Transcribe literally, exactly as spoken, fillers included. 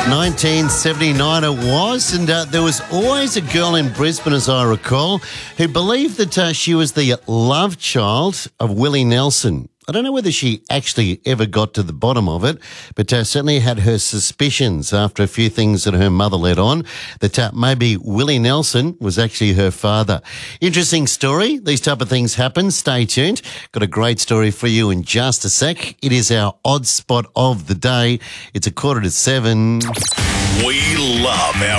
nineteen seventy-nine it was, and uh, there was always a girl in Brisbane, as I recall, who believed that uh, she was the love child of Willie Nelson. I don't know whether she actually ever got to the bottom of it, but uh, certainly had her suspicions after a few things that her mother let on, that uh, maybe Willie Nelson was actually her father. Interesting story. These type of things happen. Stay tuned. Got a great story for you in just a sec. It is our odd spot of the day. It's a quarter to seven. We love our